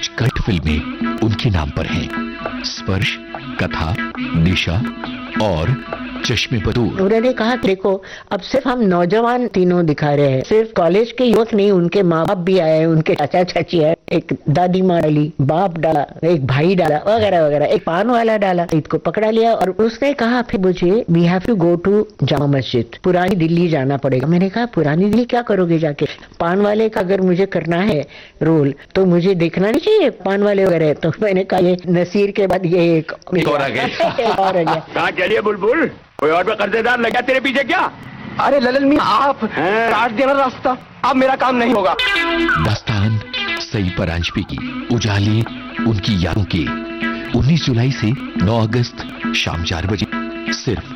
कुछ कल्ट फिल्में उनके नाम पर हैं। स्पर्श, कथा, दिशा और चश्मे बदूर। उन्होंने कहा देखो अब सिर्फ हम नौजवान तीनों दिखा रहे हैं, सिर्फ कॉलेज के युवक नहीं, उनके माँ बाप भी आए, उनके चाचा चाची आए, एक दादी माँ डाली, बाप डाला, एक भाई डाला, वगैरह वगैरह, एक पान वाला डाला, ईद को पकड़ा लिया। और उसने कहा फिर मुझे we have to go to Jama Masjid, पुरानी दिल्ली जाना पड़ेगा। मैंने कहा पुरानी दिल्ली क्या करोगे जाके? पान वाले का अगर मुझे करना है रोल तो मुझे देखना नहीं चाहिए पान वाले वगैरह। तो मैंने कहा ये नसीर के बाद ये एक और आ गया। कहाँ चलिए बुलबुल, कोई और भी कर्जेदार लगा तेरे पीछे क्या? अरे ललन मियां आप काट देना रास्ता, अब मेरा काम नहीं होगा। दास्तान सई परांजपे की उजाले उनकी यादों के 19 जुलाई से 9 अगस्त शाम 4 बजे सिर्फ